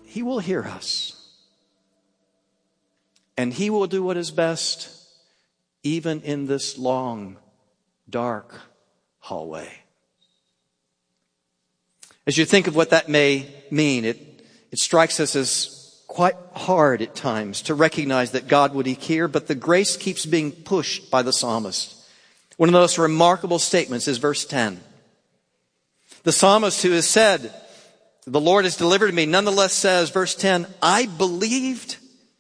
He will hear us. And He will do what is best, even in this long, dark hallway. As you think of what that may mean, it strikes us as quite hard at times to recognize that God would hear, but the grace keeps being pushed by the psalmist. One of the most remarkable statements is verse 10. The psalmist who has said, "The Lord has delivered me," nonetheless says, verse 10, "I believed.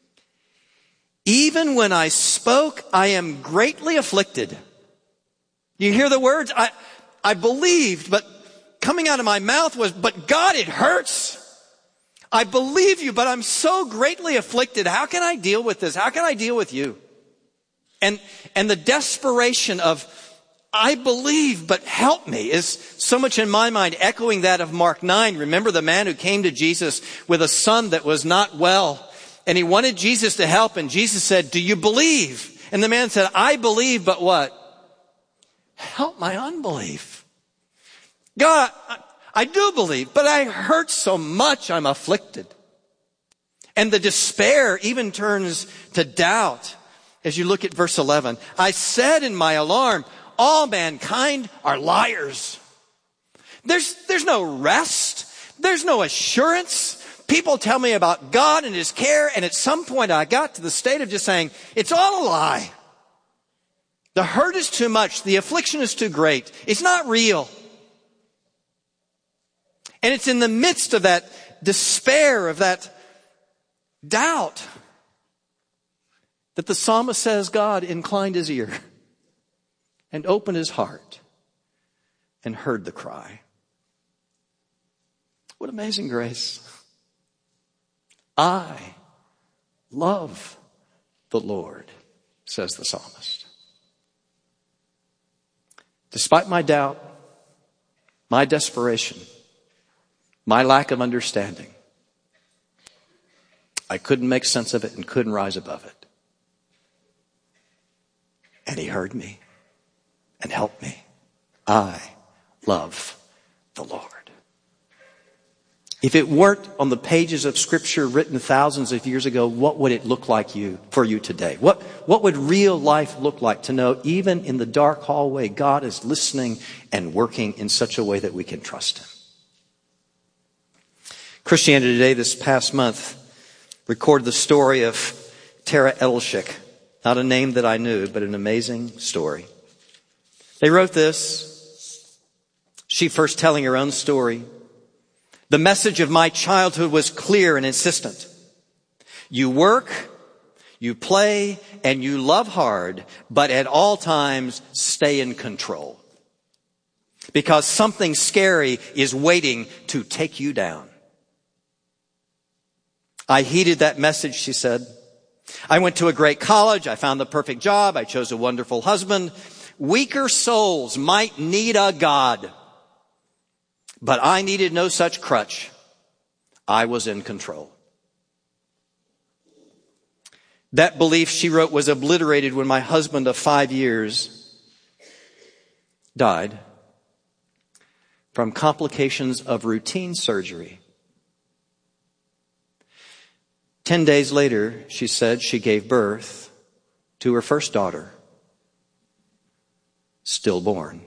Even when I spoke, I am greatly afflicted." You hear the words? I believed, but coming out of my mouth was, "But God, it hurts. I believe you, but I'm so greatly afflicted. How can I deal with this? How can I deal with you?" And the desperation of, "I believe, but help me," is so much in my mind echoing that of Mark 9. Remember the man who came to Jesus with a son that was not well, and he wanted Jesus to help, and Jesus said, "Do you believe?" And the man said, "I believe, but what? Help my unbelief." God, I do believe, but I hurt so much, I'm afflicted. And the despair even turns to doubt as you look at verse 11. "I said in my alarm, all mankind are liars." There's no rest. There's no assurance. People tell me about God and His care, and at some point I got to the state of just saying, it's all a lie. The hurt is too much. The affliction is too great. It's not real. And it's in the midst of that despair, of that doubt, that the psalmist says God inclined His ear and opened His heart and heard the cry. What amazing grace. "I love the Lord," says the psalmist. Despite my doubt, my desperation, my lack of understanding, I couldn't make sense of it and couldn't rise above it. And He heard me and helped me. I love the Lord. If it weren't on the pages of Scripture written thousands of years ago, what would it look like for you today? What would real life look like to know even in the dark hallway, God is listening and working in such a way that we can trust Him? Christianity Today this past month recorded the story of Tara Edelshik. Not a name that I knew, but an amazing story. They wrote this. She first telling her own story. "The message of my childhood was clear and insistent. You work, you play, and you love hard, but at all times stay in control. Because something scary is waiting to take you down." I heeded that message, she said. I went to a great college. I found the perfect job. I chose a wonderful husband. Weaker souls might need a God. But I needed no such crutch. I was in control. That belief, she wrote, was obliterated when my husband of 5 years died from complications of routine surgery. 10 days later, she said, she gave birth to her first daughter, stillborn.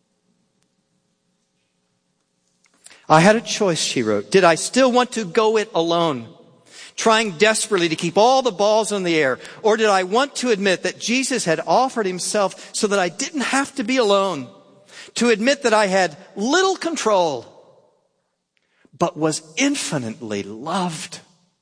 I had a choice, she wrote. Did I still want to go it alone, trying desperately to keep all the balls in the air? Or did I want to admit that Jesus had offered Himself so that I didn't have to be alone, to admit that I had little control, but was infinitely loved?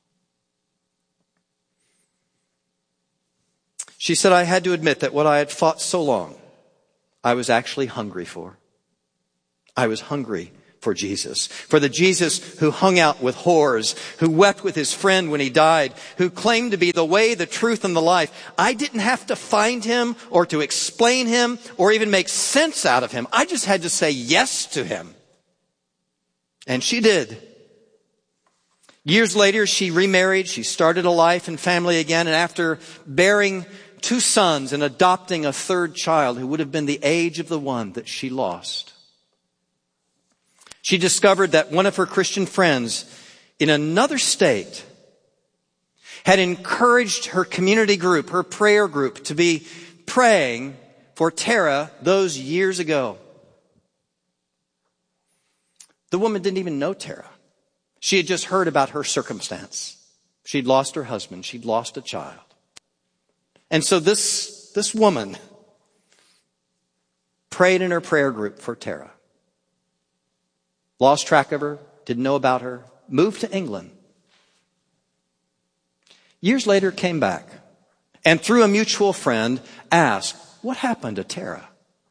She said, I had to admit that what I had fought so long, I was actually hungry for. I was hungry for Jesus. For the Jesus who hung out with whores, who wept with his friend when he died, who claimed to be the way, the truth, and the life. I didn't have to find Him or to explain Him or even make sense out of Him. I just had to say yes to Him. And she did. Years later, she remarried. She started a life and family again. And after bearing 2 sons and adopting a 3rd child who would have been the age of the one that she lost, she discovered that one of her Christian friends in another state had encouraged her community group, her prayer group, to be praying for Tara those years ago. The woman didn't even know Tara. She had just heard about her circumstance. She'd lost her husband. She'd lost a child. And so this woman prayed in her prayer group for Tara. Lost track of her, didn't know about her, moved to England. Years later came back and through a mutual friend asked, what happened to Tara?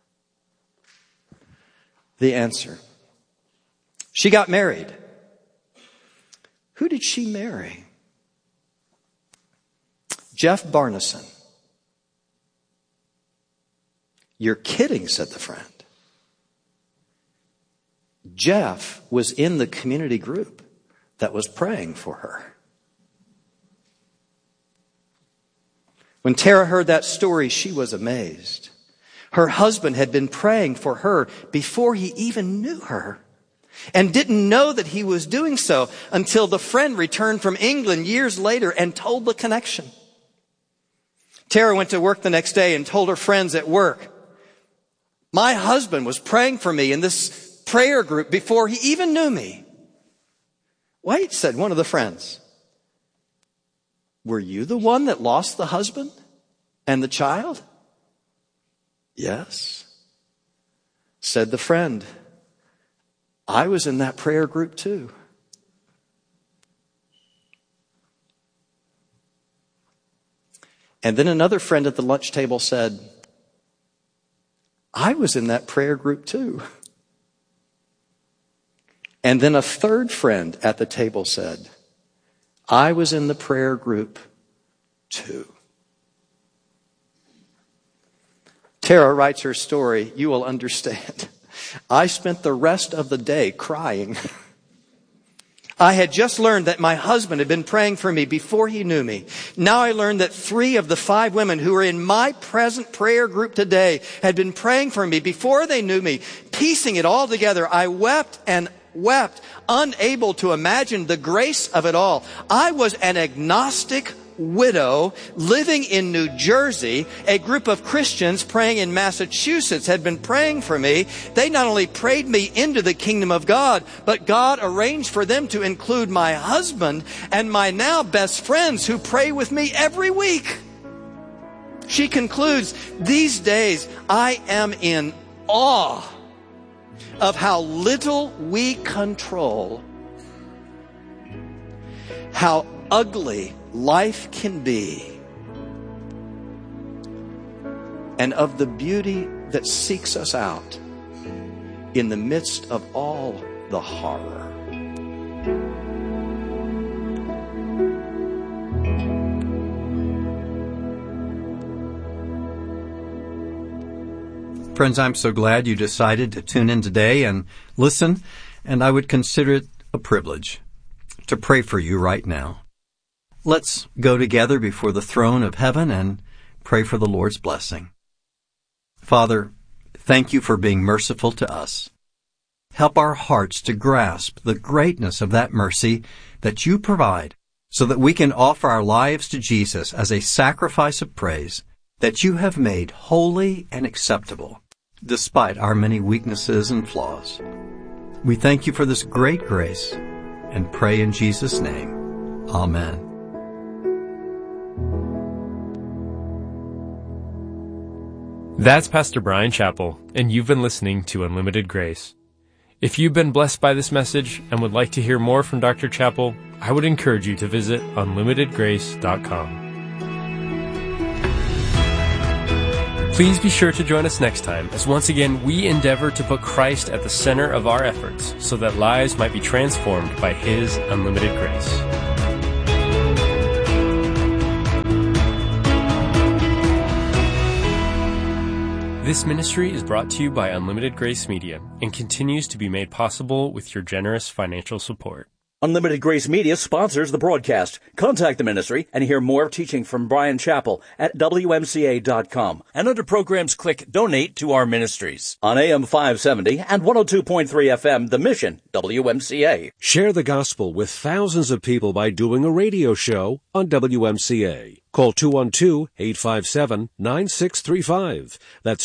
The answer, she got married. Who did she marry? Jeff Barneson. You're kidding, said the friend. Jeff was in the community group that was praying for her. When Tara heard that story, she was amazed. Her husband had been praying for her before he even knew her, and didn't know that he was doing so until the friend returned from England years later and told the connection. Tara went to work the next day and told her friends at work, my husband was praying for me in this prayer group before he even knew me. Wait, said one of the friends. Were you the one that lost the husband and the child? Yes, said the friend. I was in that prayer group too. And then another friend at the lunch table said, I was in that prayer group too. And then a third friend at the table said, I was in the prayer group too. Tara writes her story. You will understand. I spent the rest of the day crying. I had just learned that my husband had been praying for me before he knew me. Now I learned that 3 of the 5 women who are in my present prayer group today had been praying for me before they knew me. Piecing it all together, I wept and wept, unable to imagine the grace of it all. I was an agnostic widow living in New Jersey. A group of Christians praying in Massachusetts had been praying for me. They not only prayed me into the kingdom of God, but God arranged for them to include my husband and my now best friends who pray with me every week. She concludes, these days I am in awe of how little we control, how ugly life can be, and of the beauty that seeks us out in the midst of all the horror. Friends, I'm so glad you decided to tune in today and listen, and I would consider it a privilege to pray for you right now. Let's go together before the throne of heaven and pray for the Lord's blessing. Father, thank you for being merciful to us. Help our hearts to grasp the greatness of that mercy that you provide so that we can offer our lives to Jesus as a sacrifice of praise that you have made holy and acceptable despite our many weaknesses and flaws. We thank you for this great grace and pray in Jesus' name. Amen. That's Pastor Brian Chappell, and you've been listening to Unlimited Grace. If you've been blessed by this message and would like to hear more from Dr. Chappell, I would encourage you to visit unlimitedgrace.com. Please be sure to join us next time as once again we endeavor to put Christ at the center of our efforts so that lives might be transformed by His unlimited grace. This ministry is brought to you by Unlimited Grace Media and continues to be made possible with your generous financial support. Unlimited Grace Media sponsors the broadcast. Contact the ministry and hear more teaching from Bryan Chapell at WMCA.com. And under programs, click Donate to our ministries. On AM 570 and 102.3 FM, The Mission, WMCA. Share the gospel with thousands of people by doing a radio show on WMCA. Call 212-857-9635. That's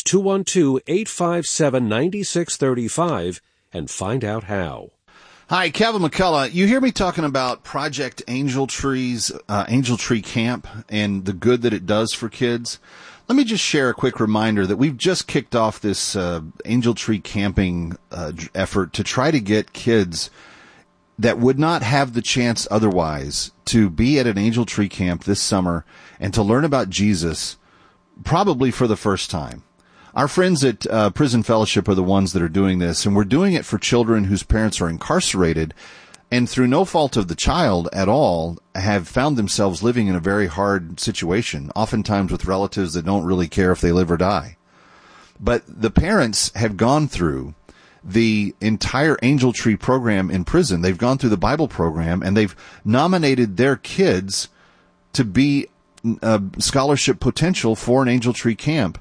212-857-9635 and find out how. Hi, Kevin McCullough. You hear me talking about Project Angel Tree's Angel Tree Camp and the good that it does for kids. Let me just share a quick reminder that we've just kicked off this Angel Tree camping effort to try to get kids that would not have the chance otherwise to be at an Angel Tree camp this summer and to learn about Jesus, probably for the first time. Our friends at Prison Fellowship are the ones that are doing this, and we're doing it for children whose parents are incarcerated and through no fault of the child at all have found themselves living in a very hard situation, oftentimes with relatives that don't really care if they live or die. But the parents have gone through the entire Angel Tree program in prison. They've gone through the Bible program, and they've nominated their kids to be scholarship potential for an Angel Tree camp.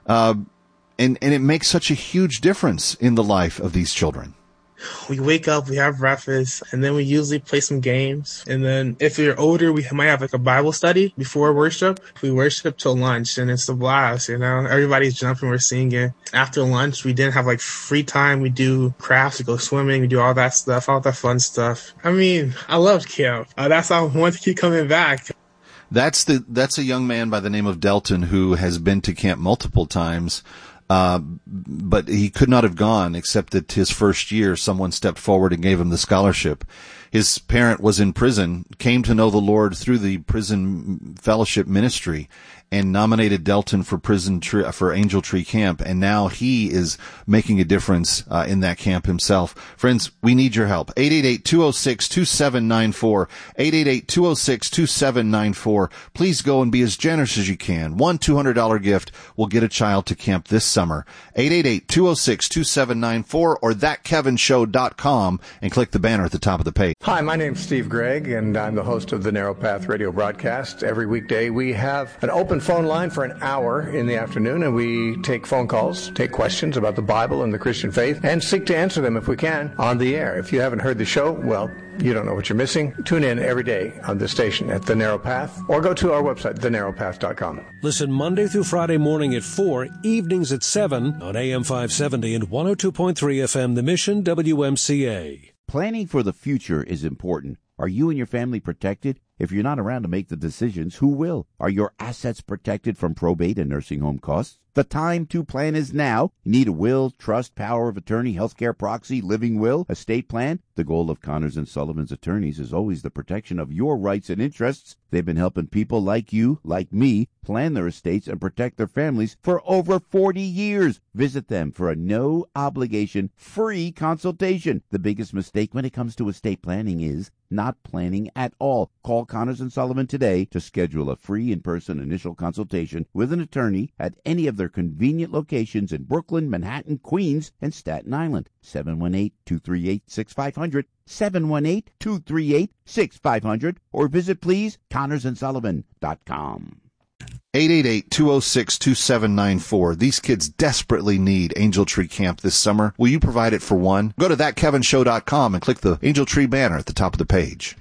And it makes such a huge difference in the life of these children. We wake up, we have breakfast, and then we usually play some games. And then if you're older, we might have like a Bible study before worship. We worship till lunch, and it's a blast, you know. Everybody's jumping, we're singing. After lunch, we didn't have like free time. We do crafts, we go swimming, we do all that stuff, all that fun stuff. I mean, I loved camp. That's how I want to keep coming back. That's a young man by the name of Delton who has been to camp multiple times. But he could not have gone except that his first year someone stepped forward and gave him the scholarship. His parent was in prison, came to know the Lord through the Prison Fellowship ministry, and nominated Delton for for Angel Tree Camp, and now he is making a difference in that camp himself. Friends, we need your help. 888-206-2794, 888-206-2794. Please go and be as generous as you can. One $200 gift will get a child to camp this summer. 888-206-2794 or thatkevinshow.com and click the banner at the top of the page. Hi, my name's Steve Gregg, and I'm the host of the Narrow Path radio broadcast. Every weekday we have an open phone line for an hour in the afternoon, and we take phone calls, take questions about the Bible and the Christian faith, and seek to answer them if we can on the air. If you haven't heard the show, well, you don't know what you're missing. Tune in every day on this station at The Narrow Path, or go to our website, thenarrowpath.com. Listen Monday through Friday morning at 4, evenings at 7 on AM 570 and 102.3 FM, The Mission, WMCA. Planning for the future is important. Are you and your family protected? If you're not around to make the decisions, who will? Are your assets protected from probate and nursing home costs? The time to plan is now. You need a will, trust, power of attorney, healthcare proxy, living will, estate plan. The goal of Connors & Sullivan's attorneys is always the protection of your rights and interests. They've been helping people like you, like me, plan their estates and protect their families for over 40 years. Visit them for a no-obligation, free consultation. The biggest mistake when it comes to estate planning is not planning at all. Call Connors & Sullivan today to schedule a free in-person initial consultation with an attorney at any of their convenient locations in Brooklyn, Manhattan, Queens, and Staten Island. 718-238-6500, 718-238-6500, or visit, please, ConnorsandSullivan.com. 888-206-2794. These kids desperately need Angel Tree Camp this summer. Will you provide it for one? Go to thatkevinshow.com and click the Angel Tree banner at the top of the page.